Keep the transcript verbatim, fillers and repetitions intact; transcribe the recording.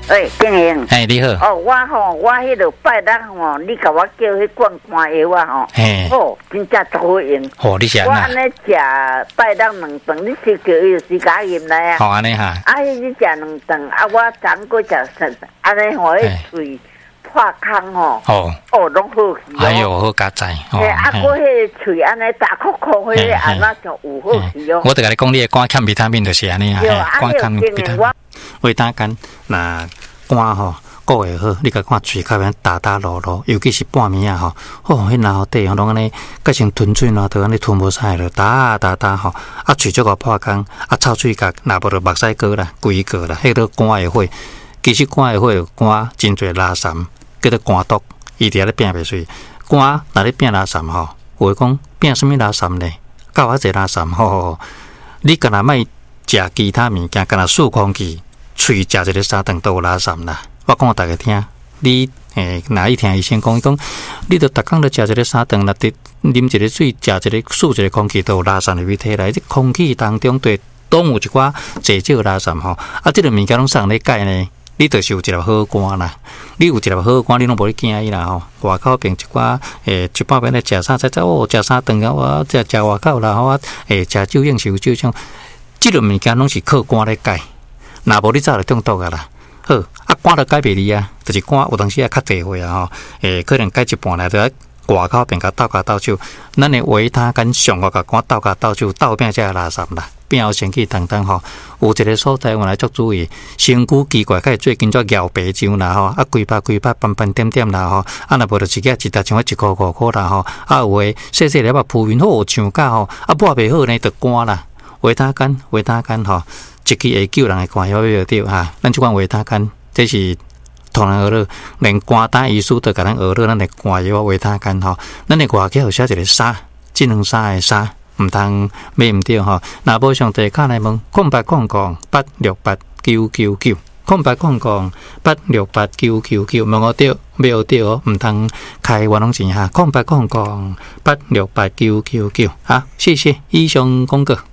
喂，景英， 哎，你好。 哦，我吼，我迄个拜六吼，你甲我叫迄罐肝药啊吼， 嘿， 哦，真正足好用。 哦，你是安我安尼食拜六两顿，你是叫伊时加盐来啊？ 好安尼哈。 啊，你食两顿，啊，我昨过食三，安尼吼，迄喙破空吼，哦，哦，拢好去。 哎呦，好加载。 嘿，啊，我迄喙安尼大哭哭，迄安那就有好去哦。 我就甲你讲，你的肝欠维他命就是安尼啊，肝欠维他命。维他肝那肝吼。顾会好，你甲看喙口边打打落落，尤其是半暝啊吼，哦，迄脑底吼拢安尼，改成吞水喏，都安尼吞无晒了，打打打吼，啊喙足个破空，啊臭喙角，若无就目屎膏啦、规个啦，迄个肝会火，其实肝会火，肝真侪垃圾，叫做肝毒，伊伫遐咧变袂水，肝若咧变垃圾吼，有诶讲变什么垃圾呢？够啊侪垃圾吼，你干若莫食其他物件，干若漱空气，喙食一个三顿都有垃圾啦。我讲大家听，你诶，哪一听医生讲，伊讲，你着逐工着食一个三顿，若得啉一个水，食一个漱一个空气，都有垃圾入去体内。即空气当中对拢有一寡侪少垃圾吼。啊，即个物件拢送咧解呢，你就是有一粒好肝啦。你有一粒好肝，你拢无咧惊伊啦吼。外口边一寡诶，一半边咧食啥菜菜哦，食三顿啊，我食食外口啦，我诶食酒应酬酒种，即个物件拢是靠肝咧解。若无你早就中毒啊啦。好，啊，肝就解袂离啊，就是肝有当时也较济岁啊吼，诶，可能解一半来，就喺外口边甲斗甲斗手，咱的维他肝上外甲肝斗甲斗手，斗变才垃圾啦，变后先去等等吼。有一个所在我来做注意，身躯奇怪，开最近做摇白癢啦吼，啊，规巴规巴斑斑点点啦吼，啊，若无就一个一搭像一箍五箍啦吼，啊，有诶细细粒啊浮面好像甲吼，啊，抹袂好呢，就肝啦，维他肝，维他肝吼。一支会救人的肝药药着哈，咱即款维他肝，这是同人而乐，连肝胆医师都甲咱而乐，咱的肝药维他肝吼，咱的外口有写一个沙，智能沙的沙，毋通买毋着吼。若无上地卡来问，空八空空八六八九九九，空八空空八六八九九九，问我着，买有着哦，毋通开冤枉钱哈。空八空空八六八九九九，好，谢谢以上广告。